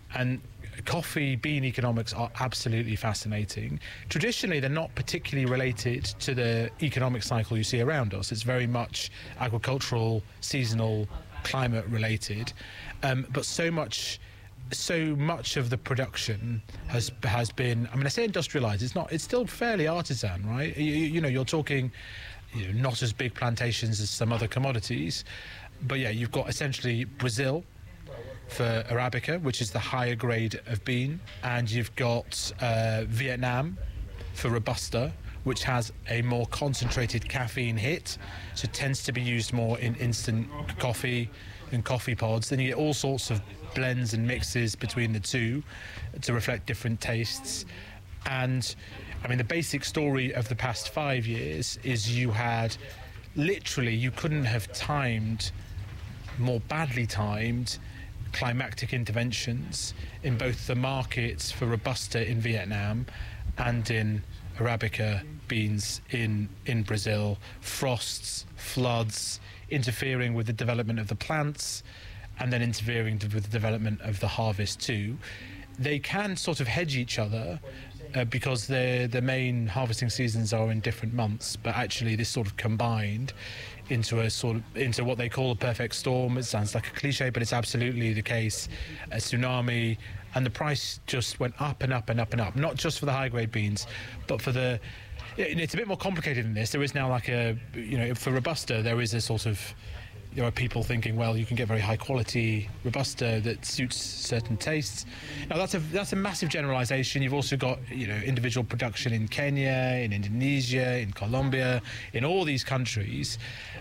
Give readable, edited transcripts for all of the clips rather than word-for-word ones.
And coffee bean economics are absolutely fascinating. Traditionally, they're not particularly related to the economic cycle you see around us. It's very much agricultural, seasonal, climate related. But so much of the production has been, I mean, I say industrialized, it's still fairly artisan, right? You're talking, not as big plantations as some other commodities, but yeah, you've got essentially Brazil for Arabica, which is the higher grade of bean, and you've got Vietnam for Robusta, which has a more concentrated caffeine hit, so it tends to be used more in instant coffee and coffee pods. Then you get all sorts of blends and mixes between the two to reflect different tastes. And I mean, the basic story of the past 5 years is you couldn't have timed, more badly timed, climactic interventions in both the markets for Robusta in Vietnam and in Arabica beans in Brazil. Frosts, floods, interfering with the development of the plants, and then interfering with the development of the harvest too. They can sort of hedge each other because the main harvesting seasons are in different months, but actually this sort of combined into what they call a perfect storm. It sounds like a cliche, but it's absolutely the case. A tsunami, and the price just went up and up and up and up, not just for the high grade beans, but for it's a bit more complicated than this. There is now for Robusta, there is a sort of, there are people thinking, well, you can get very high quality Robusta that suits certain tastes. Now that's a massive generalization. You've also got individual production in Kenya, in Indonesia, in Colombia, in all these countries,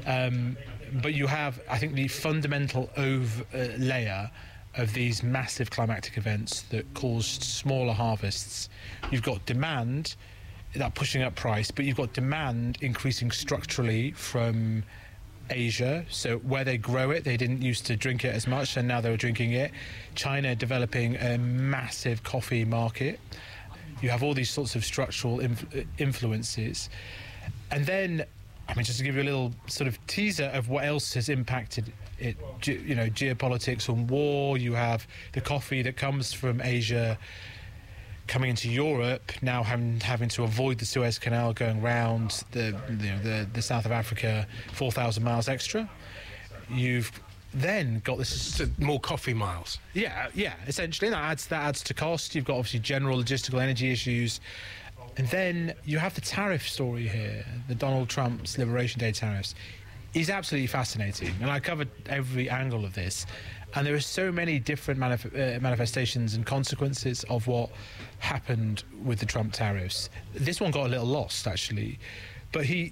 but you have, I think, the fundamental layer of these massive climatic events that caused smaller harvests. You've got demand that pushing up price, but you've got demand increasing structurally from Asia. So where they grow it, they didn't used to drink it as much, and now they're drinking it. China developing a massive coffee market. You have all these sorts of structural influences. And then, I mean, just to give you a little sort of teaser of what else has impacted it, geopolitics and war, you have the coffee that comes from Asia coming into Europe, now having to avoid the Suez Canal, going round the south of Africa, 4,000 miles extra. You've then got this more coffee miles. Yeah, essentially that adds to cost. You've got obviously general logistical energy issues, and then you have the tariff story here, the Donald Trump's Liberation Day tariffs. Is absolutely fascinating, and I covered every angle of this. And there are so many different manifestations and consequences of what happened with the Trump tariffs. This one got a little lost, actually. But the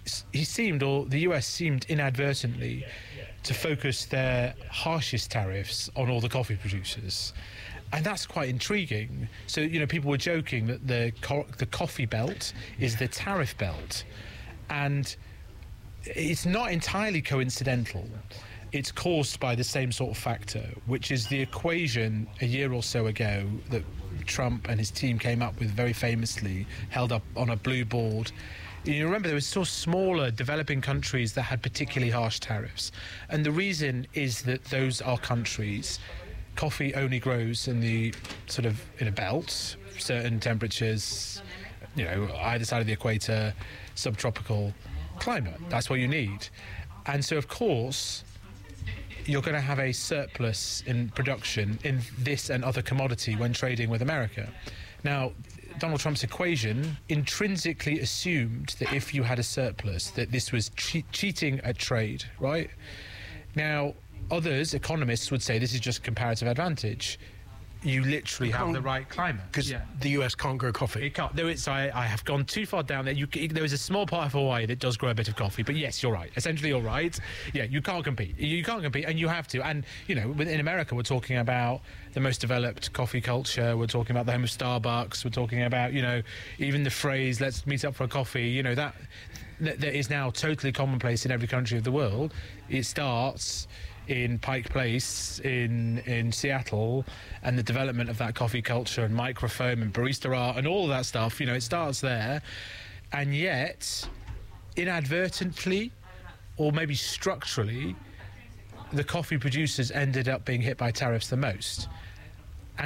US seemed inadvertently to focus their harshest tariffs on all the coffee producers. And that's quite intriguing. So, people were joking that the coffee belt is the tariff belt. And it's not entirely coincidental. It's caused by the same sort of factor, which is the equation a year or so ago that Trump and his team came up with very famously, held up on a blue board. You remember there were still smaller developing countries that had particularly harsh tariffs. And the reason is that those are countries, coffee only grows in a belt, certain temperatures, either side of the equator, subtropical climate. That's what you need. And so, of course, you're going to have a surplus in production in this and other commodity when trading with America. Now, Donald Trump's equation intrinsically assumed that if you had a surplus, that this was cheating at trade, right? Now, economists would say this is just comparative advantage. You literally have the right climate. Because the US can't grow coffee. It can't. I have gone too far down there. There is a small part of Hawaii that does grow a bit of coffee, but yes, you're right. Essentially, you're right. Yeah, you can't compete. You can't compete, and you have to. And, in America, we're talking about the most developed coffee culture. We're talking about the home of Starbucks. We're talking about, even the phrase, let's meet up for a coffee, that is now totally commonplace in every country of the world. It starts in Pike Place in Seattle, and the development of that coffee culture and microfoam and barista art and all of that stuff, it starts there. And yet, inadvertently, or maybe structurally, the coffee producers ended up being hit by tariffs the most.